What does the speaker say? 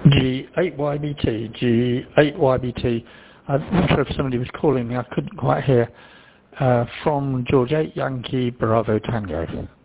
G8YBT, G8YBT. I'm not sure if somebody was calling me, I couldn't quite hear. From George 8 Yankee Bravo Tango.